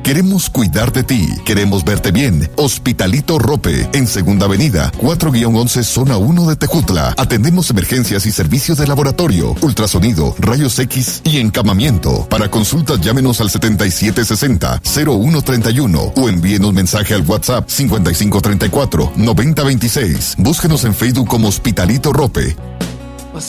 Queremos cuidar de ti. Queremos verte bien. Hospitalito Rope, en Segunda Avenida, 4-11, Zona 1 de Tejutla. Atendemos emergencias y servicios de laboratorio, ultrasonido, rayos X y encamamiento. Para consultas, llámenos al 7760-0131 o envíenos mensaje al WhatsApp 5534-9026. Búsquenos en Facebook como Hospitalito Rope.